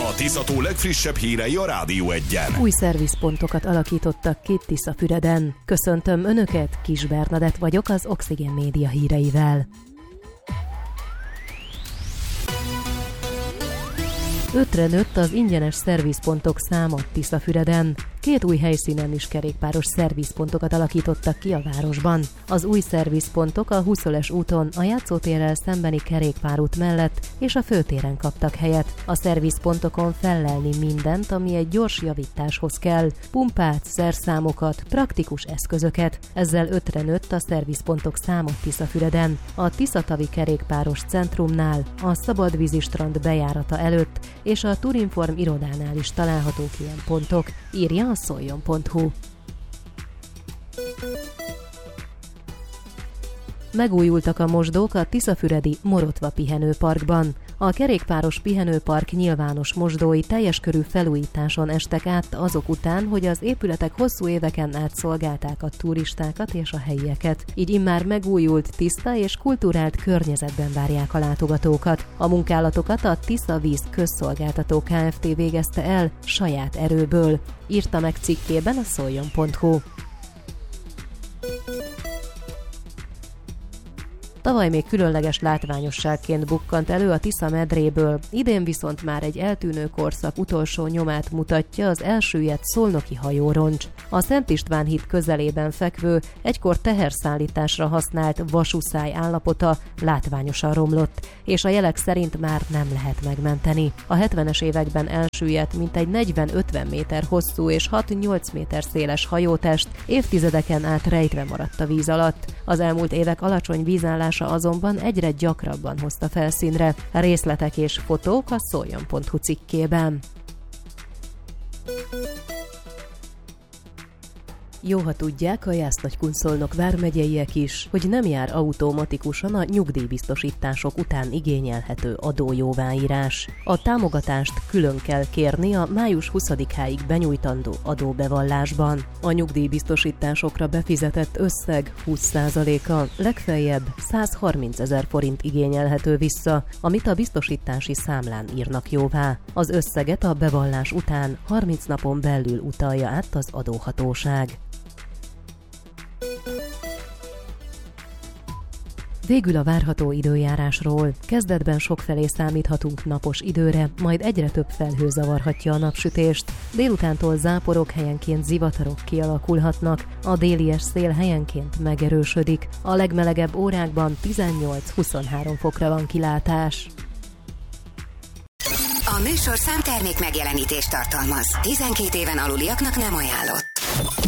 A Tiszató legfrissebb hírei a Rádió 1-en. Új szervizpontokat alakítottak ki Tiszafüreden. Köszöntöm Önöket, Kis Bernadett vagyok az Oxygen Média híreivel. 5-re nőtt az ingyenes szervizpontok száma Tiszafüreden. 2 új helyszínen is kerékpáros szervizpontokat alakítottak ki a városban. Az új szervizpontok a Huszoles úton, a játszótérrel szembeni kerékpárút mellett és a főtéren kaptak helyet. A szervizpontokon fellelni mindent, ami egy gyors javításhoz kell. Pumpát, szerszámokat, praktikus eszközöket. Ezzel 5-re nőtt a szervizpontok száma Tiszafüreden. A Tiszatavi kerékpáros centrumnál, a Szabadvízi strand bejárata előtt és a Turinform irodánál is találhatók ilyen pontok, írja a szoljon.hu. Megújultak a mosdók a tiszafüredi Morotva pihenőparkban. A kerékpáros pihenőpark nyilvános mosdói teljes körű felújításon estek át azok után, hogy az épületek hosszú éveken át szolgálták a turistákat és a helyieket. Így immár megújult, tiszta és kulturált környezetben várják a látogatókat. A munkálatokat a Tiszavíz Közszolgáltató Kft. Végezte el saját erőből, írta meg cikkében a szoljon.hu. Tavaly még különleges látványosságként bukkant elő a Tisza medréből, idén viszont már egy eltűnő korszak utolsó nyomát mutatja az elsüllyedt szolnoki hajóroncs. A Szent István híd közelében fekvő, egykor teherszállításra használt vasúszály állapota látványosan romlott, és a jelek szerint már nem lehet megmenteni. A 70-es években elsüllyedt mintegy 40-50 méter hosszú és 6-8 méter széles hajótest évtizedeken át rejtve maradt a víz alatt. Az elmúlt évek alacsony vízállása azonban egyre gyakrabban hozta felszínre. Részletek és fotók a szoljon.hu cikkében. Jó, ha tudják a Jász-Nagykun-Szolnok vármegyeiek is, hogy nem jár automatikusan a nyugdíjbiztosítások után igényelhető adójóváírás. A támogatást külön kell kérni a május 20-áig benyújtandó adóbevallásban. A nyugdíjbiztosításokra befizetett összeg 20%-a, legfeljebb 130 000 forint igényelhető vissza, amit a biztosítási számlán írnak jóvá. Az összeget a bevallás után 30 napon belül utalja át az adóhatóság. Végül a várható időjárásról. Kezdetben sokfelé számíthatunk napos időre, majd egyre több felhő zavarhatja a napsütést. Délutántól záporok, helyenként zivatarok kialakulhatnak, a délies szél helyenként megerősödik. A legmelegebb órákban 18-23 fokra van kilátás. A műsorszám termék megjelenítést tartalmaz. 12 éven aluliaknak nem ajánlott.